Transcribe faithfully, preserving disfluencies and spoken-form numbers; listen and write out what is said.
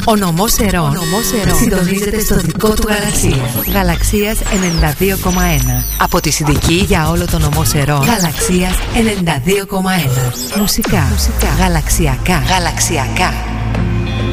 Ο νομός Ερών συντονίζεται στο δικό του Γαλαξία. Γαλαξίας ενενήντα δύο κόμμα ένα. Από τη Συνδική για όλο το νομό Ερών. Γαλαξίας ενενήντα δύο κόμμα ένα. Μουσικά, Μουσικά. Γαλαξιακά. Γαλαξιακά.